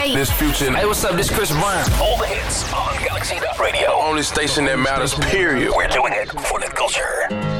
right. This Future. Hey, what's up? This Chris Brown. All the hits on Galaxy Radio. Only station that matters, period. We're doing it for the culture.